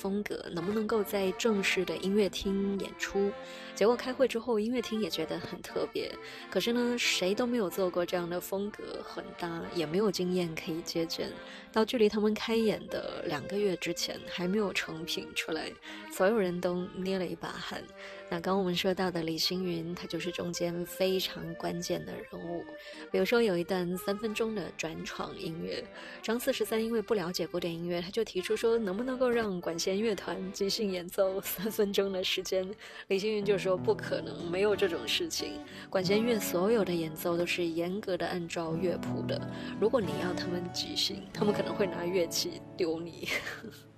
风格，能不能够在正式的音乐厅演出。结果开会之后，音乐厅也觉得很特别，可是呢，谁都没有做过这样的风格，很搭，也没有经验可以借鉴。到距离他们开演的2个月之前，还没有成品出来，所有人都捏了一把汗。那刚我们说到的李星云，他就是中间非常关键的人物。比如说有一段3分钟的转场音乐，张43因为不了解古典音乐，他就提出说能不能够让管弦乐团即兴演奏3分钟的时间。李星云就说不可能，没有这种事情。管弦乐所有的演奏都是严格的按照乐谱的，如果你要他们即兴，他们可能会拿乐器丢你。